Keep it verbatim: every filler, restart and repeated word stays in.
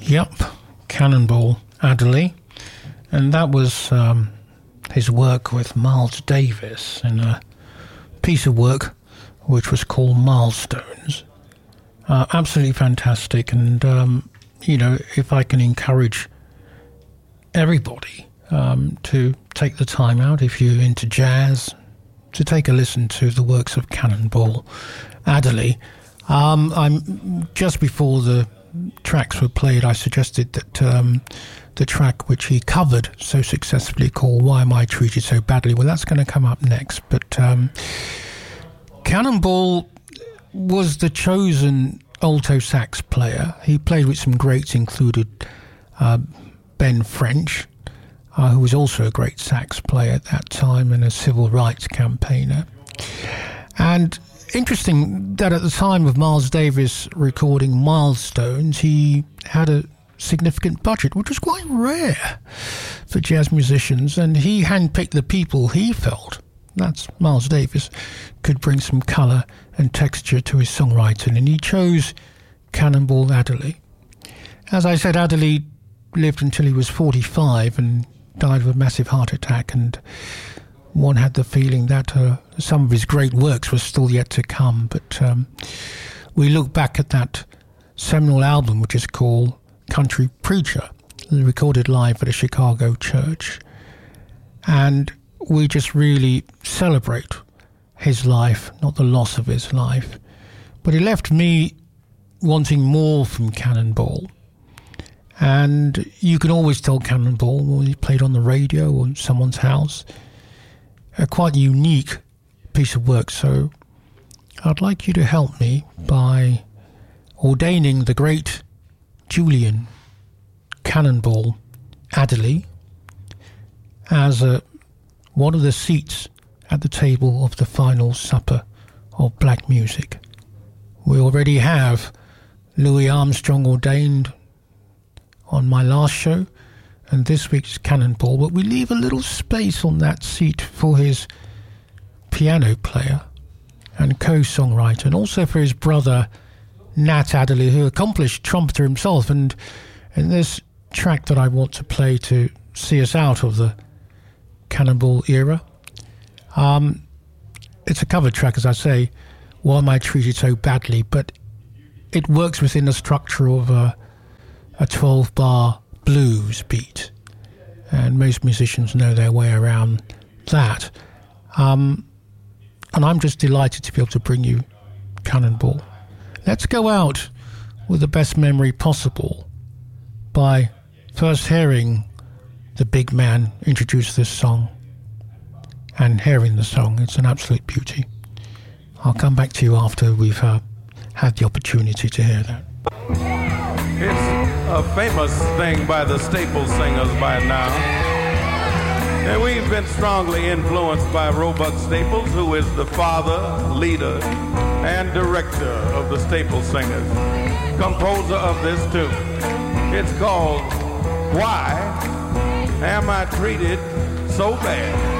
Yep, Cannonball Adderley. And that was um, his work with Miles Davis in a piece of work which was called Milestones. Uh, absolutely fantastic. And, um, you know, if I can encourage everybody um, to take the time out, if you're into jazz, to take a listen to the works of Cannonball Adderley. Um, I'm just before the tracks were played, I suggested that um, the track which he covered so successfully called Why Am I Treated So Badly? Well, that's going to come up next. But um, Cannonball was the chosen alto sax player. He played with some greats, included uh, Ben French, uh, who was also a great sax player at that time and a civil rights campaigner. And interesting that at the time of Miles Davis recording Milestones, he had a significant budget, which was quite rare for jazz musicians, and he handpicked the people he felt, that's Miles Davis, could bring some colour and texture to his songwriting, and he chose Cannonball Adderley. As I said, Adderley lived until he was forty-five and died of a massive heart attack, and one had the feeling that uh, some of his great works were still yet to come. But um, we look back at that seminal album, which is called Country Preacher, recorded live at a Chicago church. And we just really celebrate his life, not the loss of his life. But he left me wanting more from Cannonball. And you can always tell Cannonball when he played on the radio or in someone's house. A quite unique piece of work, so I'd like you to help me by ordaining the great Julian Cannonball Adderley as a, one of the seats at the table of the final supper of black music. We already have Louis Armstrong ordained on my last show, and this week's Cannonball, but we leave a little space on that seat for his piano player and co-songwriter, and also for his brother Nat Adderley, who accomplished trumpeter himself. And in this track that I want to play to see us out of the Cannonball era, um, it's a cover track, as I say, Why Am I Treated So Badly, but it works within the structure of a, a twelve-bar blues beat, and most musicians know their way around that. Um, and I'm just delighted to be able to bring you Cannonball. Let's go out with the best memory possible by first hearing the big man introduce this song and hearing the song. It's an absolute beauty. I'll come back to you after we've uh, had the opportunity to hear that. It's a famous thing by the Staple Singers by now. And we've been strongly influenced by Roebuck Staples, who is the father, leader, and director of the Staple Singers, composer of this tune. It's called Why Am I Treated So Bad?